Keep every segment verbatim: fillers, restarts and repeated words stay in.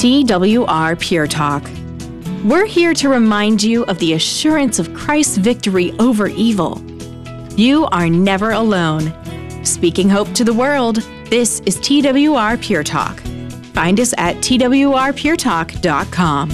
T W R Pure Talk. We're here to remind you of the assurance of Christ's victory over evil. You are never alone. Speaking hope to the world, this is T W R Pure Talk. Find us at T W R pure talk dot com.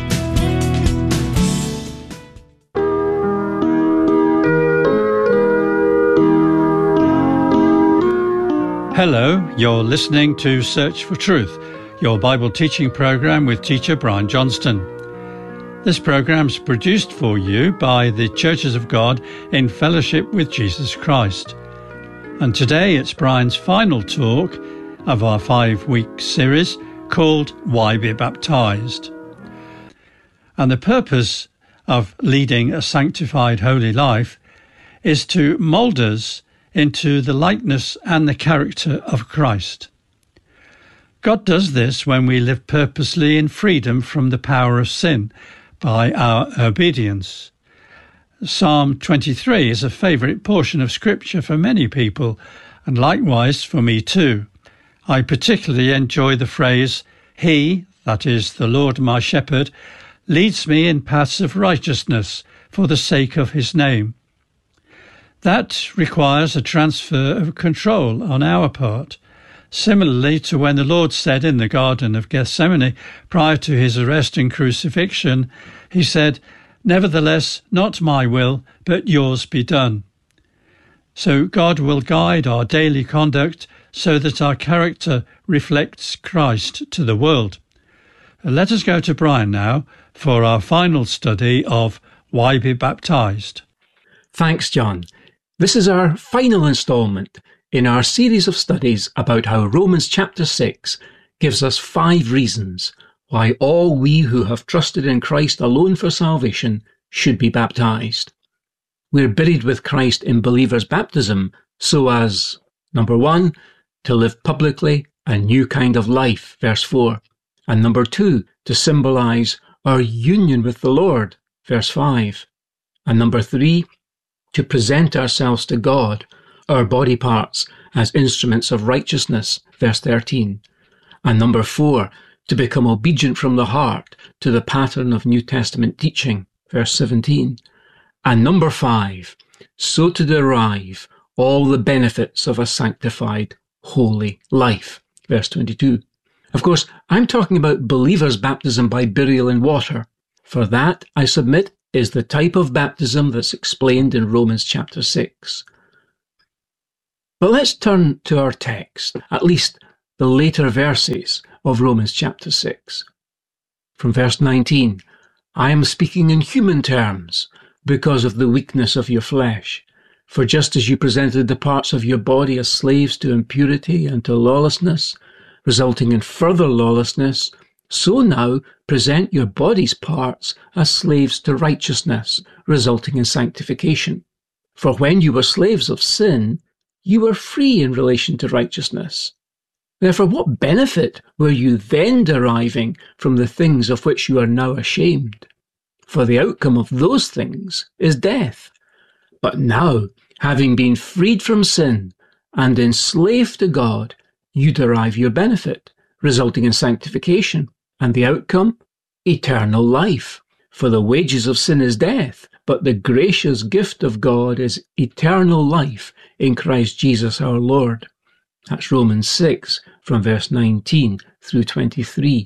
Hello, you're listening to Search for Truth, your Bible teaching program with teacher Brian Johnston. This program is produced for you by the Churches of God in fellowship with Jesus Christ. And today it's Brian's final talk of our five-week series called Why Be Baptized? And the purpose of leading a sanctified holy life is to mould us into the likeness and the character of Christ. God does this when we live purposely in freedom from the power of sin by our obedience. Psalm twenty-three is a favourite portion of Scripture for many people, and likewise for me too. I particularly enjoy the phrase, He, that is the Lord my shepherd, leads me in paths of righteousness for the sake of his name. That requires a transfer of control on our part, similarly to when the Lord said in the Garden of Gethsemane, prior to his arrest and crucifixion, he said, "Nevertheless, not my will, but yours be done." So God will guide our daily conduct so that our character reflects Christ to the world. Let us go to Brian now for our final study of Why Be Baptized? Thanks, John. This is our final instalment in our series of studies about how Romans chapter six gives us five reasons why all we who have trusted in Christ alone for salvation should be baptized. We're buried with Christ in believers' baptism so as, number one, to live publicly a new kind of life, verse four, and number two, to symbolize our union with the Lord, verse five, and number three, to present ourselves to God, our body parts, as instruments of righteousness, verse thirteen, and number four, to become obedient from the heart to the pattern of New Testament teaching, verse seventeen, and number five, so to derive all the benefits of a sanctified, holy life, verse twenty-two. Of course, I'm talking about believers' baptism by burial in water, for that, I submit, is the type of baptism that's explained in Romans chapter six. But let's turn to our text, at least the later verses of Romans chapter six. From verse nineteen, I am speaking in human terms because of the weakness of your flesh. For just as you presented the parts of your body as slaves to impurity and to lawlessness, resulting in further lawlessness, so now present your body's parts as slaves to righteousness, resulting in sanctification. For when you were slaves of sin, you were free in relation to righteousness. Therefore, what benefit were you then deriving from the things of which you are now ashamed? For the outcome of those things is death. But now, having been freed from sin and enslaved to God, you derive your benefit, resulting in sanctification, and the outcome? Eternal life. For the wages of sin is death, but the gracious gift of God is eternal life in Christ Jesus our Lord. That's Romans six, from verse nineteen through twenty-three.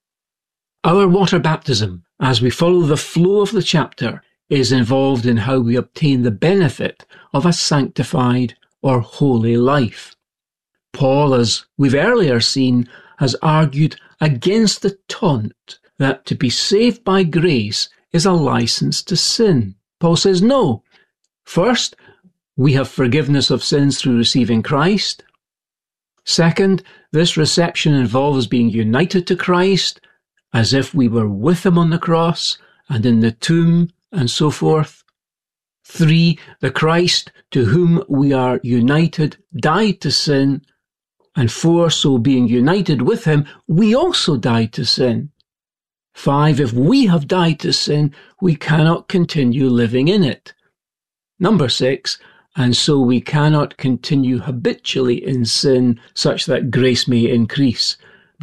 Our water baptism, as we follow the flow of the chapter, is involved in how we obtain the benefit of a sanctified or holy life. Paul, as we've earlier seen, has argued against the taunt that to be saved by grace is a license to sin. Paul says no. First, we have forgiveness of sins through receiving Christ. Second, this reception involves being united to Christ, as if we were with him on the cross and in the tomb and so forth. Three, the Christ to whom we are united died to sin. And four, so being united with him, we also died to sin. Five, if we have died to sin, we cannot continue living in it. Number six, and so we cannot continue habitually in sin such that grace may increase,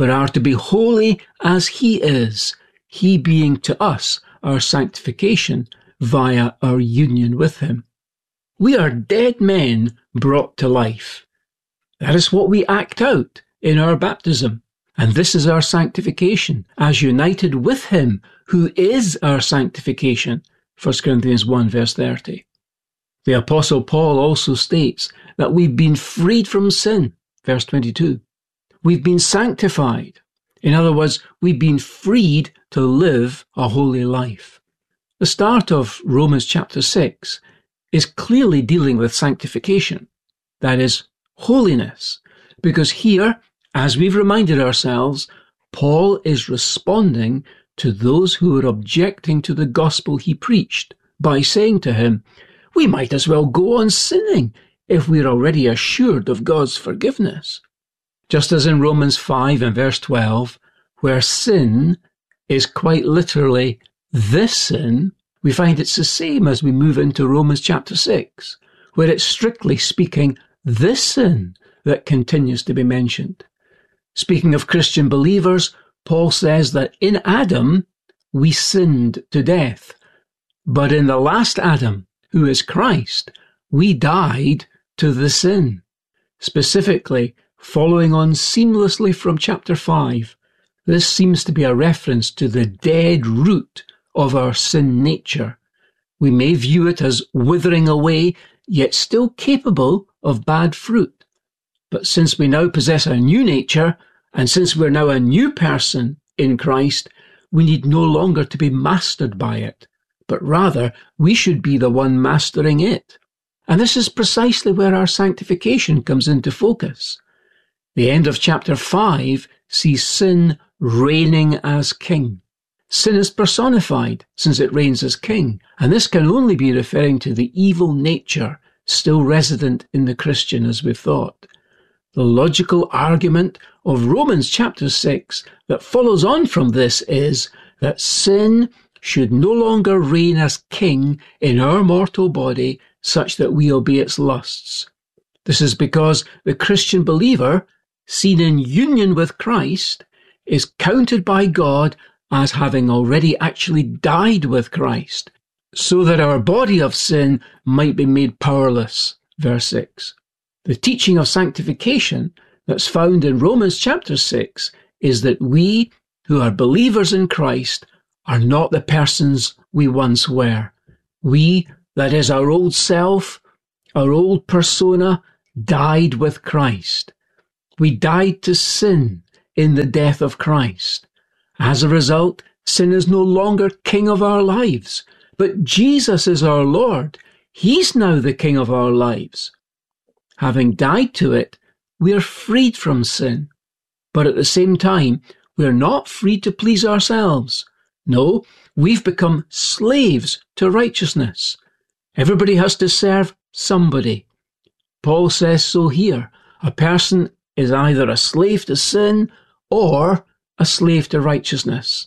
but are to be holy as he is, he being to us our sanctification via our union with him. We are dead men brought to life. That is what we act out in our baptism, and this is our sanctification, as united with him who is our sanctification. First Corinthians one verse thirty. The Apostle Paul also states that we've been freed from sin, verse twenty-two. We've been sanctified. In other words, we've been freed to live a holy life. The start of Romans chapter six is clearly dealing with sanctification, that is, holiness, because here, as we've reminded ourselves, Paul is responding to those who are objecting to the gospel he preached by saying to him, we might as well go on sinning if we're already assured of God's forgiveness. Just as in Romans five and verse twelve, where sin is quite literally this sin, we find it's the same as we move into Romans chapter six, where it's strictly speaking this sin that continues to be mentioned. Speaking of Christian believers, Paul says that in Adam we sinned to death, but in the last Adam, who is Christ, we died to the sin. Specifically, following on seamlessly from chapter five, this seems to be a reference to the dead root of our sin nature. We may view it as withering away, yet still capable of bad fruit. But since we now possess a new nature, and since we're now a new person in Christ, we need no longer to be mastered by it, but rather we should be the one mastering it. And this is precisely where our sanctification comes into focus. The end of chapter five sees sin reigning as king. Sin is personified since it reigns as king, and this can only be referring to the evil nature still resident in the Christian, as we've thought. The logical argument of Romans chapter six that follows on from this is that sin should no longer reign as king in our mortal body such that we obey its lusts. This is because the Christian believer, seen in union with Christ, is counted by God as having already actually died with Christ, so that our body of sin might be made powerless. Verse six. The teaching of sanctification that's found in Romans chapter six is that we, who are believers in Christ, are not the persons we once were. We, that is our old self, our old persona, died with Christ. We died to sin in the death of Christ. As a result, sin is no longer king of our lives, but Jesus is our Lord. He's now the king of our lives. Having died to it, we are freed from sin. But at the same time, we are not free to please ourselves. No, we've become slaves to righteousness. Everybody has to serve somebody. Paul says so here. A person is either a slave to sin or a slave to righteousness.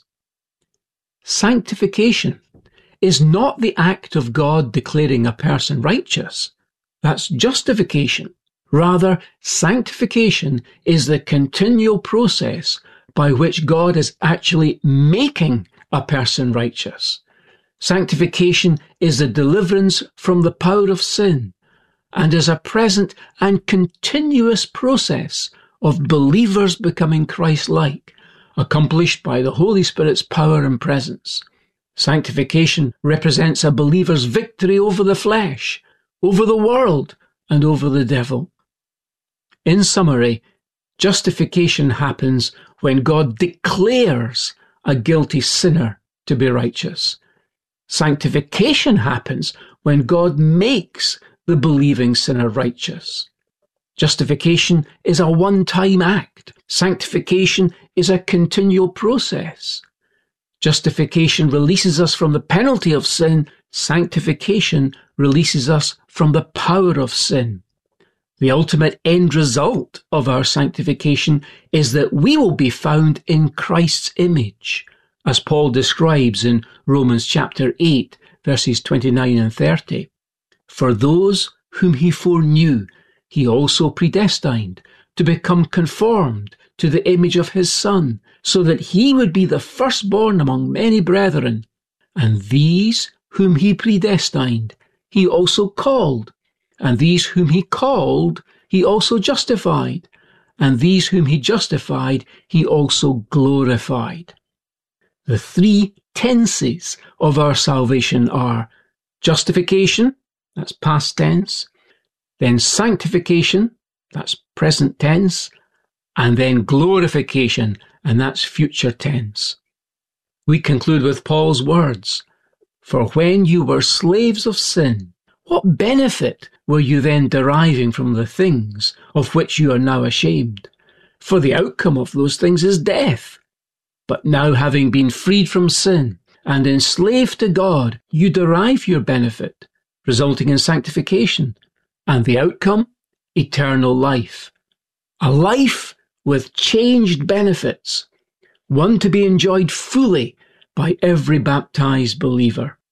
Sanctification is not the act of God declaring a person righteous. That's justification. Rather, sanctification is the continual process by which God is actually making a person righteous. Sanctification is the deliverance from the power of sin and is a present and continuous process of believers becoming Christ-like, accomplished by the Holy Spirit's power and presence. Sanctification represents a believer's victory over the flesh, over the world, and over the devil. In summary, justification happens when God declares a guilty sinner to be righteous. Sanctification happens when God makes the believing sinner righteous. Justification is a one-time act. Sanctification is a continual process. Justification releases us from the penalty of sin. Sanctification releases us from the power of sin. The ultimate end result of our sanctification is that we will be found in Christ's image, as Paul describes in Romans chapter eight, verses twenty-nine and thirty. For those whom he foreknew, he also predestined to become conformed to the image of his Son, so that he would be the firstborn among many brethren. And these whom he predestined, he also called. And these whom he called, he also justified. And these whom he justified, he also glorified. The three tenses of our salvation are justification, that's past tense, then sanctification, that's present tense, and then glorification, and that's future tense. We conclude with Paul's words, "For when you were slaves of sin, what benefit were you then deriving from the things of which you are now ashamed? For the outcome of those things is death. But now, having been freed from sin and enslaved to God, you derive your benefit, resulting in sanctification, and the outcome, eternal life. A life with changed benefits, one to be enjoyed fully by every baptized believer."